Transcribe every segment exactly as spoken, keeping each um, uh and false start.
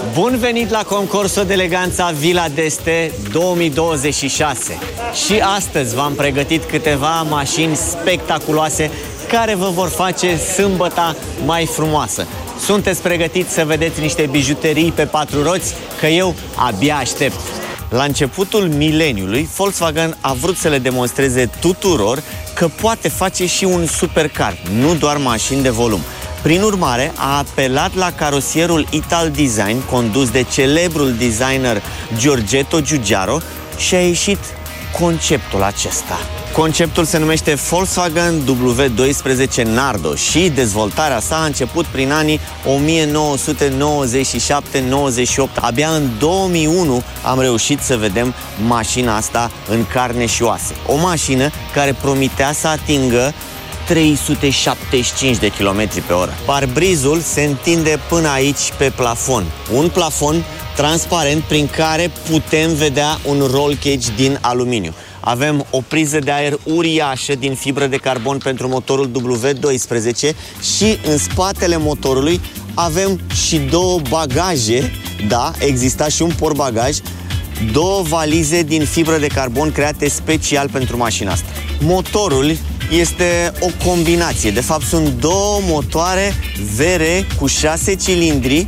Bun venit la concursul de eleganța Villa d'Este două mii douăzeci și șase. Și astăzi v-am pregătit câteva mașini spectaculoase care vă vor face sâmbăta mai frumoasă. Sunteți pregătiți să vedeți niște bijuterii pe patru roți? Că eu abia aștept. La începutul mileniului, Volkswagen a vrut să le demonstreze tuturor că poate face și un supercar, nu doar mașini de volum. Prin urmare, a apelat la carosierul Ital Design, condus de celebrul designer Giorgetto Giugiaro, și a ieșit conceptul acesta. Conceptul se numește Volkswagen W doisprezece Nardo și dezvoltarea sa a început prin anii o mie nouă sute nouăzeci și șapte nouăzeci și opt. Abia în două mii unu am reușit să vedem mașina asta în carne și oase. O mașină care promitea să atingă trei sute șaptezeci și cinci de kilometri pe oră. Parbrizul se întinde până aici pe plafon. Un plafon transparent prin care putem vedea un roll cage din aluminiu. Avem o priză de aer uriașă din fibră de carbon pentru motorul W doisprezece și în spatele motorului avem și două bagaje, da, exista și un portbagaj, două valize din fibră de carbon create special pentru mașina asta. Motorul este o combinație, de fapt sunt două motoare V R cu șase cilindri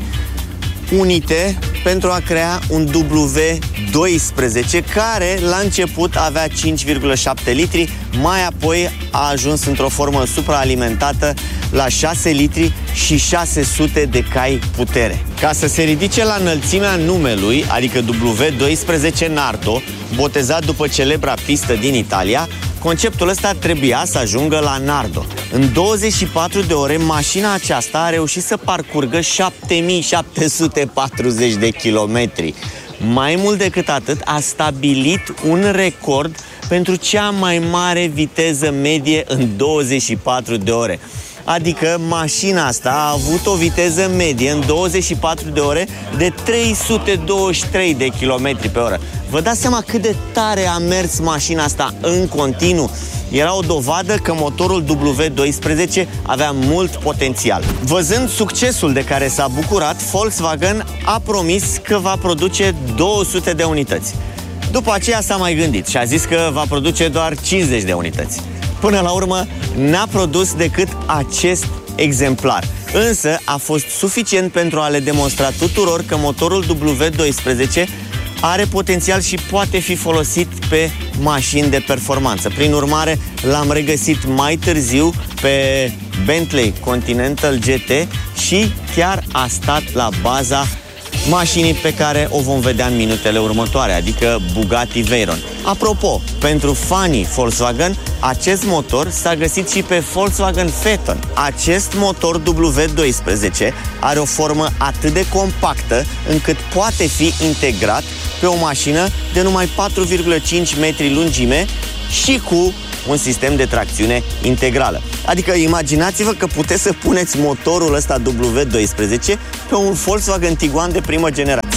unite pentru a crea un W doisprezece care la început avea cinci virgulă șapte litri, mai apoi a ajuns într-o formă supraalimentată la șase litri și șase sute de cai putere. Ca să se ridice la înălțimea numelui, adică W doisprezece Nardo, botezat după celebra pistă din Italia, conceptul ăsta trebuia să ajungă la Nardo. În douăzeci și patru de ore, mașina aceasta a reușit să parcurgă șapte mii șapte sute patruzeci de kilometri. Mai mult decât atât, a stabilit un record pentru cea mai mare viteză medie în douăzeci și patru de ore. Adică mașina asta a avut o viteză medie în douăzeci și patru de ore de trei sute douăzeci și trei de kilometri pe oră. Vă dați seama cât de tare a mers mașina asta în continuu? Era o dovadă că motorul W doisprezece avea mult potențial. Văzând succesul de care s-a bucurat, Volkswagen a promis că va produce două sute de unități. După aceea s-a mai gândit și a zis că va produce doar cincizeci de unități. Până la urmă, n-a produs decât acest exemplar. Însă a fost suficient pentru a le demonstra tuturor că motorul W doisprezece are potențial și poate fi folosit pe mașini de performanță. Prin urmare, l-am regăsit mai târziu pe Bentley Continental G T și chiar a stat la baza mașinii pe care o vom vedea în minutele următoare, adică Bugatti Veyron. Apropo, pentru fanii Volkswagen, acest motor s-a găsit și pe Volkswagen Phaeton. Acest motor W doisprezece are o formă atât de compactă încât poate fi integrat pe o mașină de numai patru virgulă cinci metri lungime și cu un sistem de tracțiune integrală. Adică imaginați-vă că puteți să puneți motorul ăsta W doisprezece pe un Volkswagen Tiguan de primă generație.